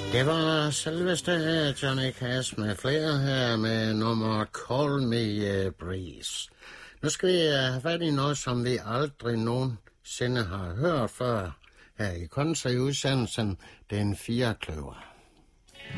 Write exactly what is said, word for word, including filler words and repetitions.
Det var selveste Johnny Cash med flere her med nummer Call Me uh, Breeze. Nu skal vi have fat i noget, som vi aldrig nogensinde har hørt før her i country-udsendelsen, den fire kløver.